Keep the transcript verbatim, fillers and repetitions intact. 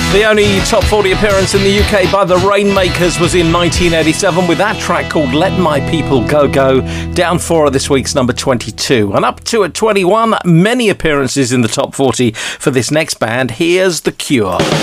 The only top forty appearance in the U K by the Rainmakers was in nineteen eighty-seven with that track called Let My People Go Go, down four of this week's number twenty-two. And up to at twenty-one, many appearances in the top forty for this next band. Here's The Cure.